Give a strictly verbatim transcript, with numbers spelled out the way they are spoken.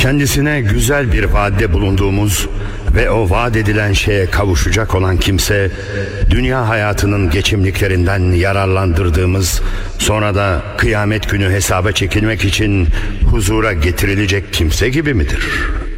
kendisine güzel bir vaatte bulunduğumuz ve o vaat edilen şeye kavuşacak olan kimse, dünya hayatının geçimliklerinden yararlandırdığımız, sonra da kıyamet günü hesaba çekilmek için huzura getirilecek kimse gibi midir?